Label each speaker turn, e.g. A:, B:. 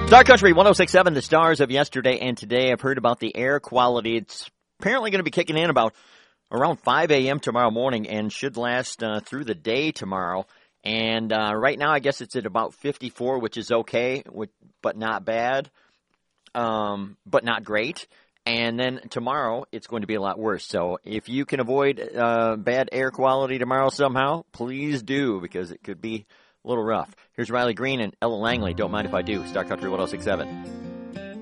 A: Star Country 106.7, the stars of yesterday and today. I've heard about the air quality. It's apparently going to be kicking in about around 5 a.m. tomorrow morning and should last through the day tomorrow. And right now, I guess it's at about 54, which is okay, but not bad, but not great. And then tomorrow, it's going to be a lot worse. So if you can avoid bad air quality tomorrow somehow, please do, because it could be a little rough. Here's Riley Green and Ella Langley. Don't mind if I do. Star Country 106.7.